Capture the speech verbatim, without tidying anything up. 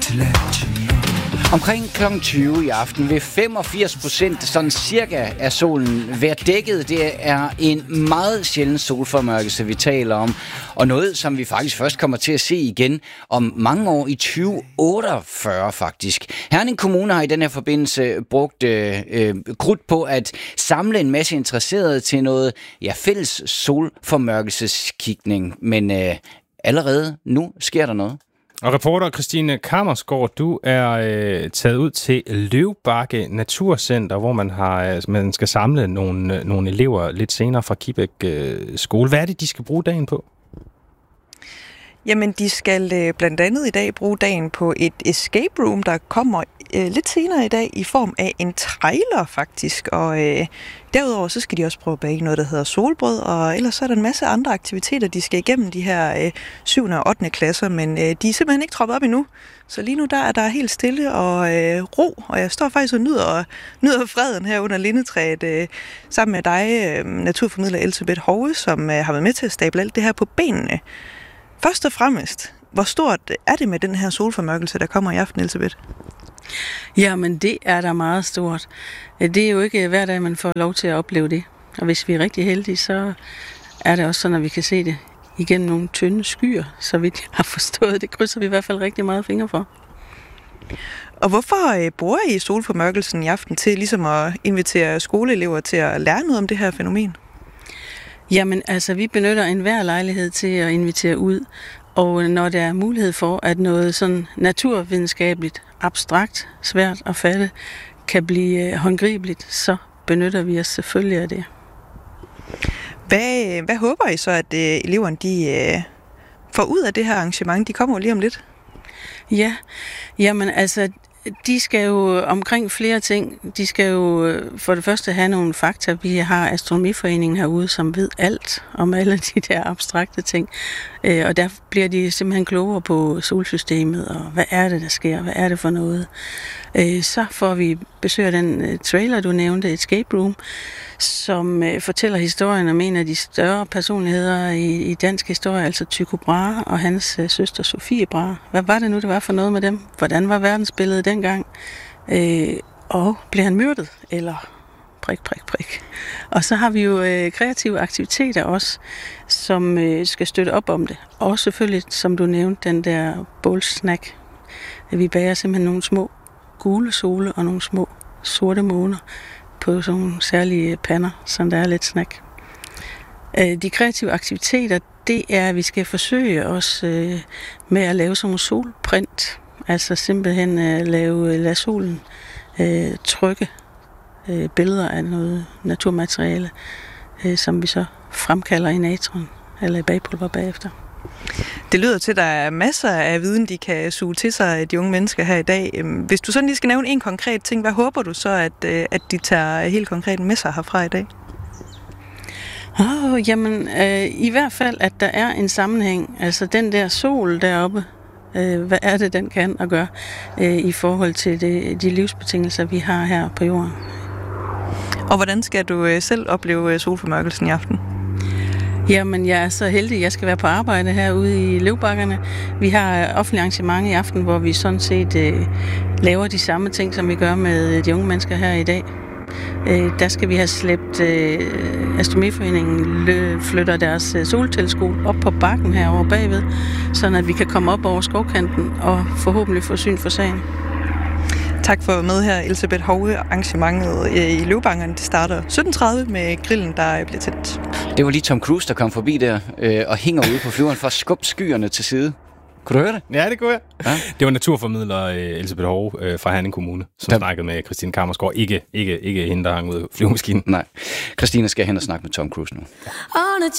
Omkring klokken tyve i aften vil femogfirs procent sådan cirka af solen være dækket. Det er en meget sjælden solformørkelse, vi taler om. Og noget, som vi faktisk først kommer til at se igen om mange år i tyve otteogfyrre faktisk. Herning Kommune har i den her forbindelse brugt øh, øh, krudt på at samle en masse interesserede til noget ja, fælles solformørkelseskigning. Men øh, allerede nu sker der noget. Og reporter Christine Kammersgaard, du er øh, taget ud til Løvbakke Naturcenter, hvor man har øh, man skal samle nogle, nogle elever lidt senere fra Kibæk øh, skole. Hvad er det, de skal bruge dagen på? Jamen, de skal øh, blandt andet i dag bruge dagen på et escape room, der kommer øh, lidt senere i dag i form af en trailer faktisk. Og øh, derudover så skal de også prøve at bage noget, der hedder solbrød, og ellers så er der en masse andre aktiviteter, de skal igennem, de her øh, syvende og ottende klasser, men øh, de er simpelthen ikke troppet op endnu. Så lige nu der er der helt stille og øh, ro, og jeg står faktisk og nyder, nyder freden her under lindetræet øh, sammen med dig, øh, naturformidler Elsebeth Hove, som øh, har været med til at stable alt det her på benene. Først og fremmest, hvor stort er det med den her solformørkelse, der kommer i aften, Elsebeth? Jamen, det er da meget stort. Det er jo ikke hver dag, man får lov til at opleve det. Og hvis vi er rigtig heldige, så er det også sådan, at vi kan se det igennem nogle tynde skyer, så vidt jeg har forstået. Det krydser vi i hvert fald rigtig meget fingre for. Og hvorfor bruger I solformørkelsen i aften til ligesom at invitere skoleelever til at lære noget om det her fænomen? Jamen, altså, vi benytter enhver lejlighed til at invitere ud, og når der er mulighed for, at noget sådan naturvidenskabeligt, abstrakt, svært at fatte, kan blive håndgribeligt, så benytter vi os selvfølgelig af det. Hvad, hvad håber I så, at øh, eleverne de, øh, får ud af det her arrangement? De kommer jo lige om lidt. Ja, jamen altså, de skal jo omkring flere ting. De skal jo for det første have nogle fakta. Vi har Astronomiforeningen herude, som ved alt om alle de der abstrakte ting. Og der bliver de simpelthen klogere på solsystemet, og hvad er det, der sker? Hvad er det for noget? Så får vi besøg af den trailer, du nævnte, Escape Room, som fortæller historien om en af de større personligheder i, i dansk historie, altså Tycho Brahe og hans søster Sofie Brahe. Hvad var det nu, det var for noget med dem? Hvordan var verdensbilledet dengang? Øh, og blev han myrdet? Eller prik, prik, prik. Og så har vi jo øh, kreative aktiviteter også, som øh, skal støtte op om det. Og selvfølgelig, som du nævnte, den der bålsnack. Vi bager simpelthen nogle små gule sole og nogle små sorte måner på sådan nogle særlige pander, så der er lidt snack. De kreative aktiviteter, det er, at vi skal forsøge os med at lave sådan nogle solprint. Altså simpelthen lave, lade solen trykke billeder af noget naturmateriale, som vi så fremkalder i natron eller i bagpulver bagefter. Det lyder til, at der er masser af viden, de kan suge til sig, de unge mennesker her i dag. Hvis du sådan lige skal nævne en konkret ting, hvad håber du så, at, at de tager helt konkret med sig herfra i dag? Oh, jamen, øh, i hvert fald, at der er en sammenhæng. Altså den der sol deroppe, øh, hvad er det, den kan at gøre øh, i forhold til det, de livsbetingelser, vi har her på jorden. Og hvordan skal du øh, selv opleve solformørkelsen i aften? Jamen, jeg er så heldig, jeg skal være på arbejde herude i Løvbakkerne. Vi har offentlig arrangement i aften, hvor vi sådan set øh, laver de samme ting, som vi gør med de unge mennesker her i dag. Øh, der skal vi have slæbt øh, Astronomiforeningen lø, flytter deres øh, solteleskop op på bakken herovre bagved, sådan at vi kan komme op over skovkanten og forhåbentlig få syn for sagen. Tak for med her, Elsebeth Hove. Arrangementet i Løvbakkerne, det starter sytten tredive med grillen, der bliver tændt. Det var lige Tom Cruise, der kom forbi der øh, og hænger ude på flyveren for at skubbe skyerne til side. Kunne du høre det? Ja, det kunne jeg. Ja? Det var naturformidler Elsebeth Hove øh, fra Herning Kommune, som der... snakkede med Christine Kammersgaard. Ikke, ikke, ikke hende, der hang ud af flyvemaskinen. Nej. Christine skal hen og snakke med Tom Cruise nu. Ja.